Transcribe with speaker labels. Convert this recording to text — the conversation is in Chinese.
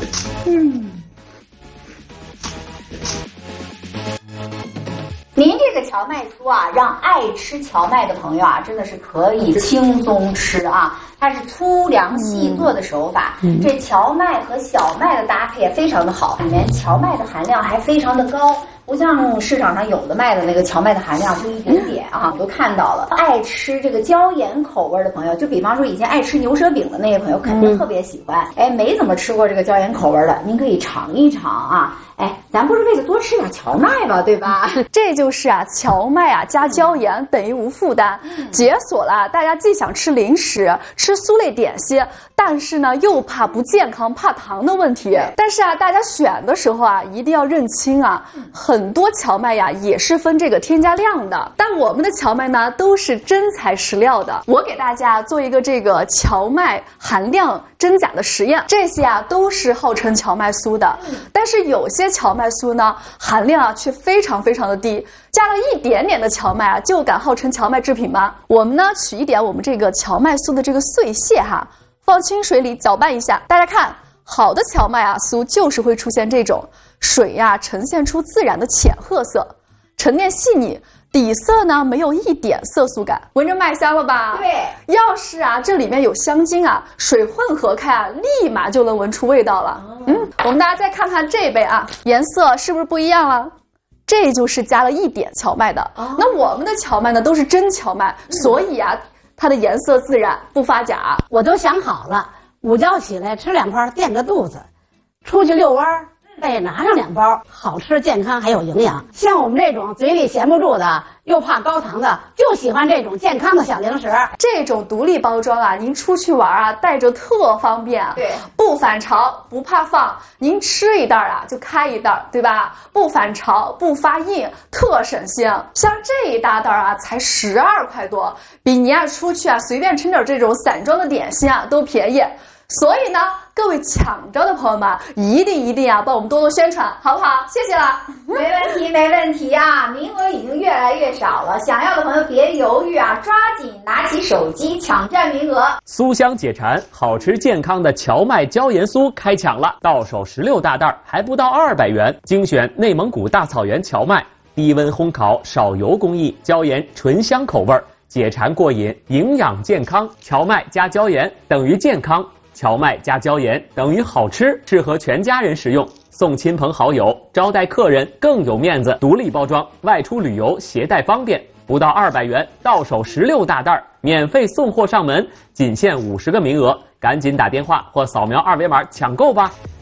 Speaker 1: 您这个荞麦酥啊，让爱吃荞麦的朋友啊，真的是可以轻松吃啊。它是粗粮细做的手法，这荞麦和小麦的搭配也非常的好，里面荞麦的含量还非常的高。不像市场上有的卖的那个荞麦的含量就一点点啊，我都看到了。爱吃这个椒盐口味的朋友，就比方说以前爱吃牛舌饼的那些朋友，肯定特别喜欢。哎，没怎么吃过这个椒盐口味的，您可以尝一尝啊。哎，咱不是为了多吃点荞麦吧，对吧？
Speaker 2: 这就是啊，荞麦啊加椒盐等于无负担，解锁了大家既想吃零食、吃酥类点心，但是呢又怕不健康、怕糖的问题。但是啊，大家选的时候啊，一定要认清啊，很多荞麦呀也是分这个添加量的，但我们的荞麦呢都是真材实料的。我给大家做一个这个荞麦含量真假的实验，这些啊都是号称荞麦酥的，但是有些荞麦酥呢含量啊却非常非常的低，加了一点点的荞麦啊就敢号称荞麦制品吗？我们呢取一点我们这个荞麦酥的这个碎屑哈，放清水里搅拌一下，大家看，好的荞麦啊酥就是会出现这种水呀呈现出自然的浅褐色，沉淀细腻，底色呢没有一点色素感，闻着麦香了吧？
Speaker 1: 对，
Speaker 2: 要是啊这里面有香精啊，水混合开啊，立马就能闻出味道了。我们大家再看看这杯啊，颜色是不是不一样了？这就是加了一点荞麦的。那我们的荞麦呢都是真荞麦，所以啊它的颜色自然不发假。
Speaker 3: 我都想好了，午觉起来吃2块垫个肚子，出去遛弯儿再拿上2包，好吃健康还有营养。像我们这种嘴里闲不住的又怕高糖的，就喜欢这种健康的小零食。
Speaker 2: 这种独立包装啊，您出去玩啊带着特方便。
Speaker 1: 对，
Speaker 2: 不反潮，不怕放，您吃一袋啊就开一袋，对吧？不反潮，不发硬，特省心。像这一大袋啊才12块多，比您啊出去啊随便吃点这种散装的点心啊都便宜。所以呢，各位抢着的朋友们，一定啊，帮我们多多宣传，好不好？谢谢了。
Speaker 1: 没问题，没问题啊！名额已经越来越少了，想要的朋友别犹豫啊，抓紧拿起手机抢占名额。
Speaker 4: 酥香解馋，好吃健康的荞麦椒盐酥开抢了，到手16大袋，还不到200元，精选内蒙古大草原荞麦，低温烘烤，少油工艺，椒盐醇香口味，解馋过瘾，营养健康。荞麦加椒盐等于健康。荞麦加椒盐等于好吃，适合全家人食用，送亲朋好友，招待客人更有面子。独立包装，外出旅游携带方便，不到200元，到手16大袋，免费送货上门，仅限50个名额，赶紧打电话或扫描2维码抢购吧。